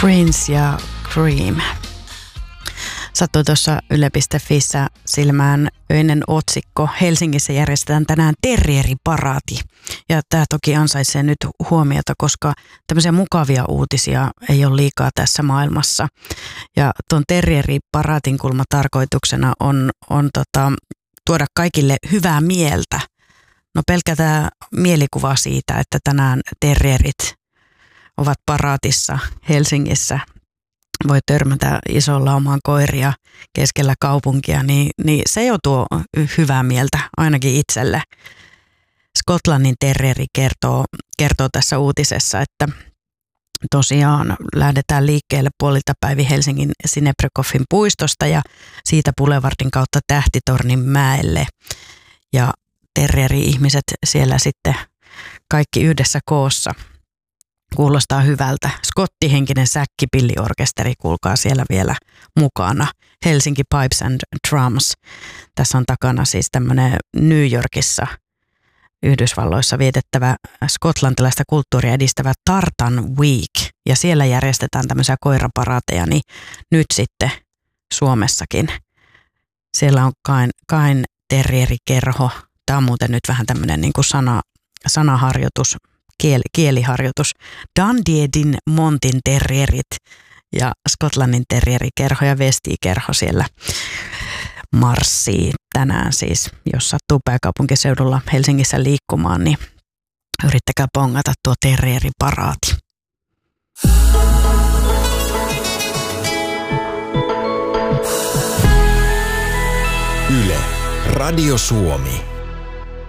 Prince ja Cream. Sattui tuossa Yle.fissä silmään öinen otsikko. Helsingissä järjestetään tänään terrieriparaati. Ja tämä toki ansaitsee nyt huomiota, koska tämmöisiä mukavia uutisia ei ole liikaa tässä maailmassa. Ja tuon terrieriparaatin kulma tarkoituksena on tuoda kaikille hyvää mieltä. No pelkkä tämä mielikuva siitä, että tänään terrierit ovat paraatissa Helsingissä, voi törmätä isolla omaan koiria keskellä kaupunkia, niin se jo tuo hyvää mieltä ainakin itselle. Skotlannin terrieri kertoo tässä uutisessa, että tosiaan lähdetään liikkeelle puolilta päivin Helsingin Sinebrychoffin puistosta ja siitä Boulevardin kautta Tähtitornin mäelle. Ja terrieri-ihmiset siellä sitten kaikki yhdessä koossa. Kuulostaa hyvältä. Skottihenkinen säkkipilliorkesteri, kuulkaa siellä vielä mukana. Helsinki Pipes and Drums. Tässä on takana siis tämmöinen New Yorkissa Yhdysvalloissa vietettävä skotlantilaista kulttuuria edistävä Tartan Week. Ja siellä järjestetään tämmöisiä koiraparaateja, niin nyt sitten Suomessakin. Siellä on Cairn terrierikerho. Tämä on muuten nyt vähän tämmöinen niin kuin sanaharjoitus. Kieliharjoitus. Dunedin Montin terrierit ja Skotlannin terrierikerho ja Westie-kerho siellä marssii tänään siis. Jos sattuu pääkaupunkiseudulla Helsingissä liikkumaan, niin yrittäkää pongata tuo terrieriparaati. Yle, Radio Suomi.